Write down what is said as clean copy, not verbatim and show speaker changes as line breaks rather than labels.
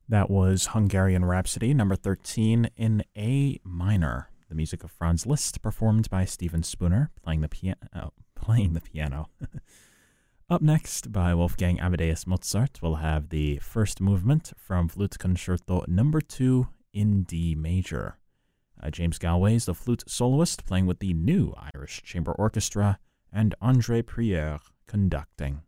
That was Hungarian Rhapsody, number 13 in A minor. The music of Franz Liszt, performed by Steven Spooner, playing the piano. Up next, by Wolfgang Amadeus Mozart, we'll have the first movement from Flute Concerto number 2 in D major. James Galway is the flute soloist, playing with the new Irish Chamber Orchestra, and André Prieur conducting.